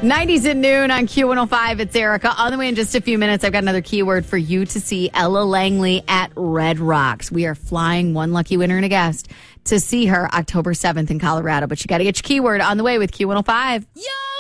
90s at noon on Q105. It's Erica. On the way in just a few minutes, I've got another keyword for you to see Ella Langley at Red Rocks. We are flying one lucky winner and a guest to see her October 7th in Colorado. But you got to get your keyword on the way with Q105. Yo!